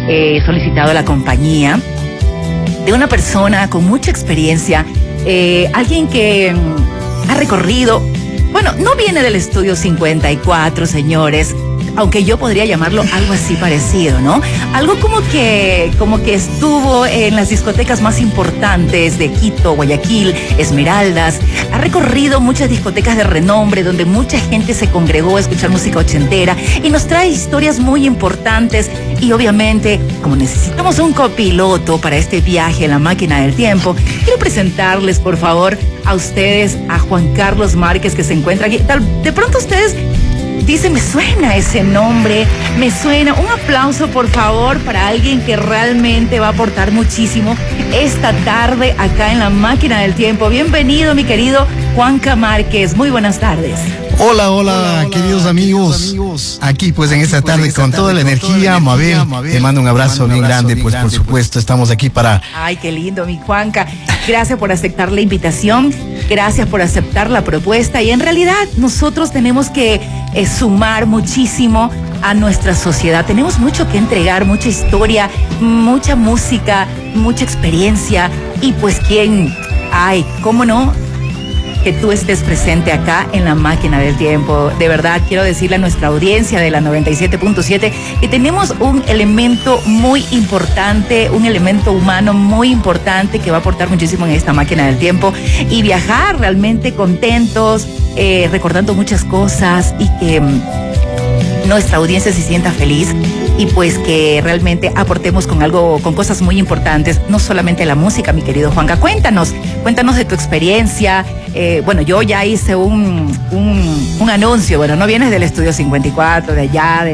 solicitado la compañía de una persona con mucha experiencia, alguien que ha recorrido, bueno, no viene del Estudio 54, señores, aunque yo podría llamarlo algo así parecido, ¿no? Algo como que estuvo en las discotecas más importantes de Quito, Guayaquil, Esmeraldas. Ha recorrido muchas discotecas de renombre donde mucha gente se congregó a escuchar música ochentera y nos trae historias muy importantes. Y obviamente, como necesitamos un copiloto para este viaje en la máquina del tiempo, quiero presentarles, por favor, a ustedes a Juan Carlos Márquez, que se encuentra aquí. De pronto ustedes dice, me suena ese nombre, me suena. Un aplauso, por favor, para alguien que realmente va a aportar muchísimo esta tarde acá en la máquina del tiempo. Bienvenido, mi querido Juanca Márquez. Muy buenas tardes. Hola, queridos amigos. Aquí pues en esta tarde con toda la energía, Mabel, te mando un abrazo bien grande, pues por supuesto estamos aquí para... Ay, qué lindo, mi Juanca. Gracias por aceptar la invitación, gracias por aceptar la propuesta y en realidad nosotros tenemos que sumar muchísimo a nuestra sociedad. Tenemos mucho que entregar, mucha historia, mucha música, mucha experiencia y pues cómo no, que tú estés presente acá en la máquina del tiempo. De verdad, quiero decirle a nuestra audiencia de la 97.7 que tenemos un elemento muy importante, un elemento humano muy importante que va a aportar muchísimo en esta máquina del tiempo y viajar realmente contentos, recordando muchas cosas y que nuestra audiencia se sienta feliz y pues que realmente aportemos con cosas muy importantes, no solamente la música, mi querido Juanca. Cuéntanos de tu experiencia. Bueno, yo ya hice un anuncio. Bueno, no vienes del Estudio 54, de allá,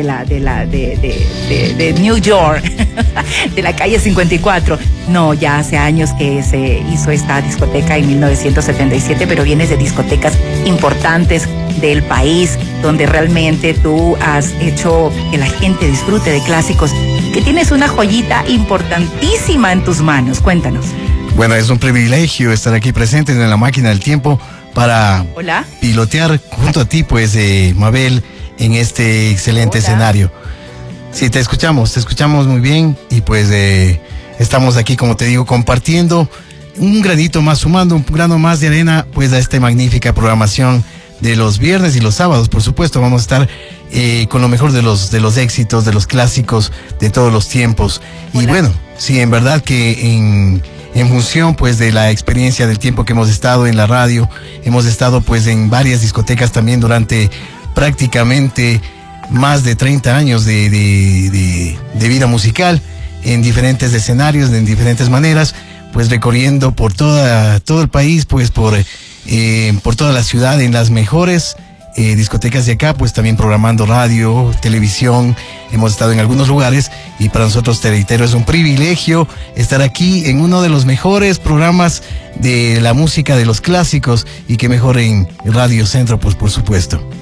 de New York, de la calle 54. No, ya hace años que se hizo esta discoteca en 1977, pero vienes de discotecas importantes del país, donde realmente tú has hecho que la gente disfrute de clásicos, que tienes una joyita importantísima en tus manos. Cuéntanos. Bueno, es un privilegio estar aquí presente en la máquina del tiempo para pilotear junto a ti, pues, Mabel, en este excelente escenario. Sí, te escuchamos muy bien y pues estamos aquí, como te digo, compartiendo un granito más, sumando un grano más de arena, pues, a esta magnífica programación de los viernes y los sábados. Por supuesto, vamos a estar con lo mejor de los éxitos, de los clásicos de todos los tiempos. Y bueno, sí, en verdad que en función pues de la experiencia del tiempo que hemos estado en la radio, hemos estado pues en varias discotecas también durante prácticamente más de 30 años de vida musical, en diferentes escenarios, en diferentes maneras, pues recorriendo por todo el país, pues por toda la ciudad, en las mejores discotecas de acá, pues también programando radio, televisión. Hemos estado en algunos lugares y para nosotros, te reitero, es un privilegio estar aquí en uno de los mejores programas de la música, de los clásicos, y que mejor en Radio Centro, pues por supuesto.